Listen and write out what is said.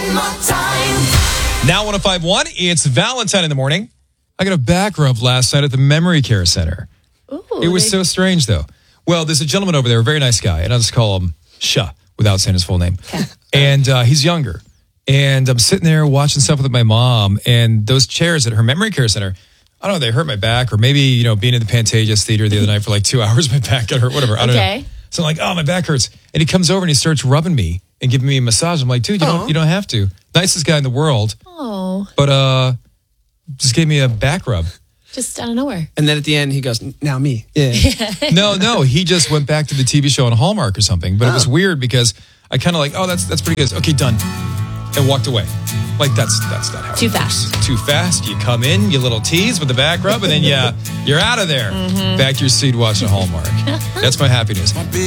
One more time. Now 105.1, it's Valentine in the morning. I got a back rub last night at the memory care center. Ooh, It was so strange, though. Well, there's a gentleman over there, a very nice guy, and I'll just call him Sha without saying his full name. Okay. And he's younger. And I'm sitting there watching stuff with my mom, and those chairs at her memory care center, I don't know, they hurt my back, or maybe, being in the Pantages Theater the other night for like 2 hours, my back got hurt, whatever. I don't know. So I'm like, oh, my back hurts. And he comes over and he starts rubbing me and giving me a massage. I'm like, dude, you don't have to. Nicest guy in the world. Oh. But just gave me a back rub. Just out of nowhere. And then at the end, he goes, now me. Yeah. No, he just went back to the TV show on Hallmark or something. But it was weird because I kind of like, oh, that's pretty good. Okay, done. And walked away. Like, that's not how it works. Too fast. Too fast. You come in, you little tease with the back rub, and then you're out of there. Back to your seat watching Hallmark. That's my happy news.